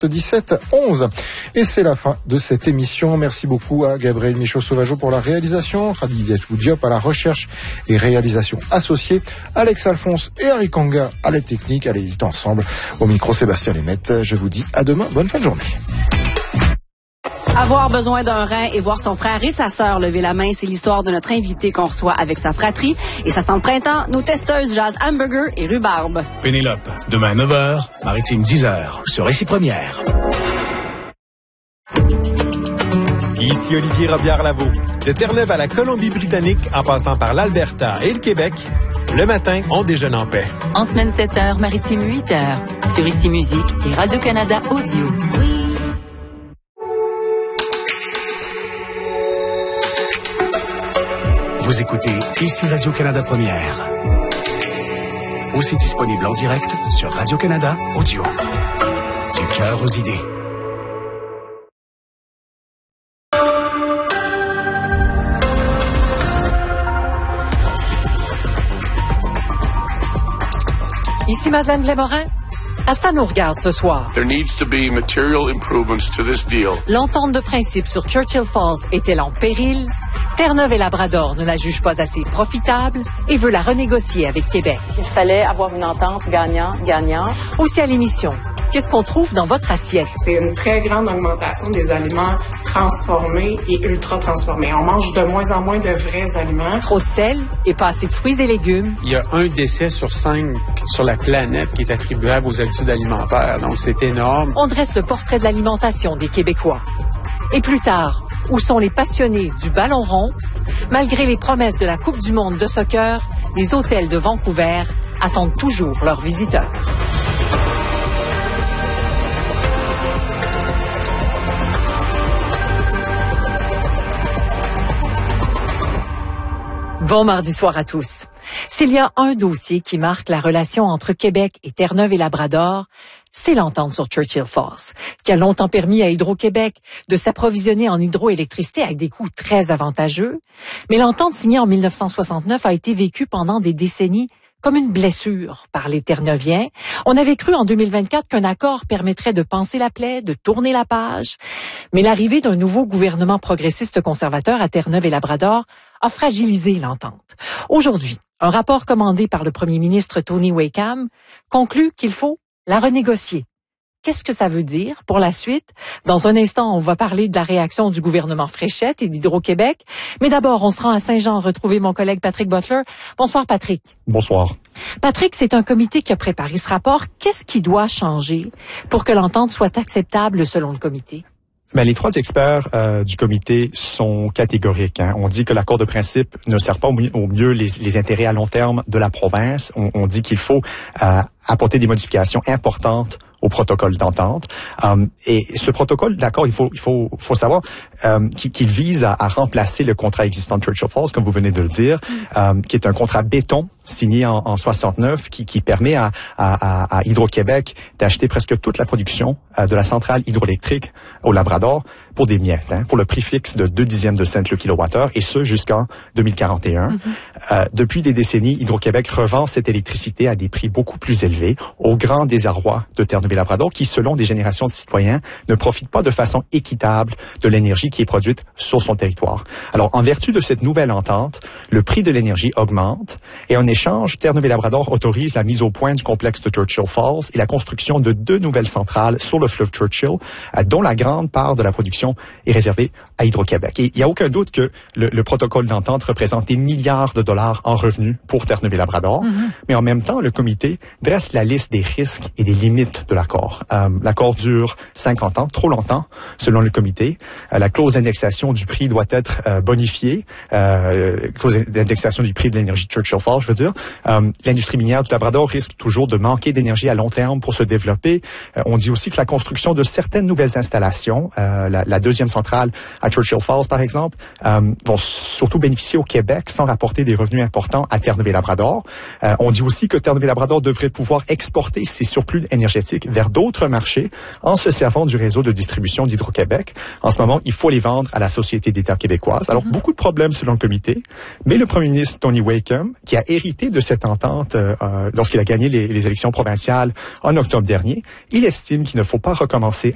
17-11. Et c'est la fin de cette émission. Merci beaucoup à Gabriel Michaud-Sauvageau pour la réalisation, Khadijatou Diop à la recherche et réalisation associée, Alex Alphonse et Harry Kanga à la technique. Allez, ils étaient ensemble. Au micro, Sébastien Lemette. Je vous dis à demain. Bonne fin de journée. Avoir besoin d'un rein et voir son frère et sa sœur lever la main, c'est l'histoire de notre invité qu'on reçoit avec sa fratrie. Et ça sent le printemps, nos testeuses jazz hamburger et rhubarbe. Pénélope, demain 9h, Maritime 10h, sur Récit Première. Ici Olivier Robillard-Lavaux. De Terre-Neuve à la Colombie-Britannique, en passant par l'Alberta et le Québec, le matin, on déjeune en paix. En semaine 7h, Maritime 8h, sur Ici Musique et Radio-Canada Audio. Vous écoutez Ici Radio-Canada Première. Aussi disponible en direct sur Radio-Canada Audio. Du cœur aux idées. Ici Madeleine Lémorin. Ça nous regarde ce soir. There needs to be material improvements to this deal. L'entente de principe sur Churchill Falls est-elle en péril? Terre-Neuve et Labrador ne la jugent pas assez profitable et veut la renégocier avec Québec. Il fallait avoir une entente gagnant-gagnant. Aussi à l'émission, qu'est-ce qu'on trouve dans votre assiette? C'est une très grande augmentation des aliments transformés et ultra transformés. On mange de moins en moins de vrais aliments. Trop de sel et pas assez de fruits et légumes. Il y a 1 décès sur 5 sur la planète qui est attribuable aux habitudes alimentaires. Donc, c'est énorme. On dresse le portrait de l'alimentation des Québécois. Et plus tard, où sont les passionnés du ballon rond? Malgré les promesses de la Coupe du monde de soccer, les hôtels de Vancouver attendent toujours leurs visiteurs. Bon mardi soir à tous. S'il y a un dossier qui marque la relation entre Québec et Terre-Neuve et Labrador, c'est l'entente sur Churchill Falls, qui a longtemps permis à Hydro-Québec de s'approvisionner en hydroélectricité avec des coûts très avantageux. Mais l'entente signée en 1969 a été vécue pendant des décennies comme une blessure par les Terre-Neuviens. On avait cru en 2024 qu'un accord permettrait de panser la plaie, de tourner la page. Mais l'arrivée d'un nouveau gouvernement progressiste conservateur à Terre-Neuve et Labrador a fragilisé l'entente. Aujourd'hui, un rapport commandé par le premier ministre Tony Wakeham conclut qu'il faut la renégocier. Qu'est-ce que ça veut dire pour la suite? Dans un instant, on va parler de la réaction du gouvernement Fréchette et d'Hydro-Québec. Mais d'abord, on se rend à Saint-Jean retrouver mon collègue Patrick Butler. Bonsoir, Patrick. Bonsoir. Patrick, c'est un comité qui a préparé ce rapport. Qu'est-ce qui doit changer pour que l'entente soit acceptable selon le comité? Ben, les 3 experts du comité sont catégoriques. On dit que l'accord de principe ne sert pas au mieux les intérêts à long terme de la province. On dit qu'il faut apporter des modifications importantes au protocole d'entente. Et ce protocole d'accord, il faut savoir qu'il vise à remplacer le contrat existant de Churchill Falls, comme vous venez de le dire, qui est un contrat béton signé en 69, qui permet à Hydro-Québec d'acheter presque toute la production de la centrale hydroélectrique au Labrador pour des miettes, pour le prix fixe de 0,2 de cent le kilowattheure, et ce jusqu'en 2041. Depuis des décennies, Hydro-Québec revend cette électricité à des prix beaucoup plus élevés, au grand désarroi de Terre-Neuve et Labrador, qui, selon des générations de citoyens, ne profitent pas de façon équitable de l'énergie qui est produite sur son territoire. Alors, en vertu de cette nouvelle entente, le prix de l'énergie augmente, et en échange, Terre-Neuve et Labrador autorise la mise au point du complexe de Churchill Falls et la construction de 2 nouvelles centrales sur le fleuve Churchill, dont la grande part de la production est réservée à Hydro-Québec. Et il n'y a aucun doute que le protocole d'entente représente des milliards de dollars en revenus pour Terre-Neuve et Labrador, mais en même temps, le comité dresse la liste des risques et des limites de l'accord. L'accord dure 50 ans, trop longtemps, selon le comité. La clause d'indexation du prix doit être bonifiée, clause d'indexation du prix de l'énergie de Churchill Falls, je veux dire. L'industrie minière du Labrador risque toujours de manquer d'énergie à long terme pour se développer. On dit aussi que la construction de certaines nouvelles installations, la deuxième centrale à Churchill Falls, par exemple, vont surtout bénéficier au Québec sans rapporter des revenus importants à Terre-Neuve et Labrador. On dit aussi que Terre-Neuve et Labrador devraient pouvoir exporter ces surplus énergétiques vers d'autres marchés en se servant du réseau de distribution d'Hydro-Québec. En ce moment, il faut les vendre à la Société d'État québécoise. Alors, beaucoup de problèmes selon le comité, mais le premier ministre Tony Wakeham, qui a hérité de cette entente lorsqu'il a gagné les élections provinciales en octobre dernier, il estime qu'il ne faut pas recommencer